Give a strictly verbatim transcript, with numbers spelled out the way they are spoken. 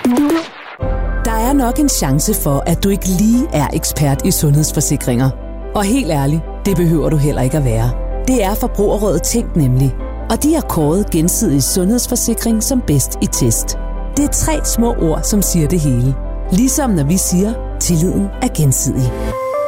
Der er nok en chance for, at du ikke lige er ekspert i sundhedsforsikringer. Og helt ærligt, det behøver du heller ikke at være. Det er Forbrugerrådet Tænk nemlig. Og de har kåret Gensidig Sundhedsforsikring som bedst i test. Det er tre små ord, som siger det hele. Ligesom når vi siger, tilliden er gensidig.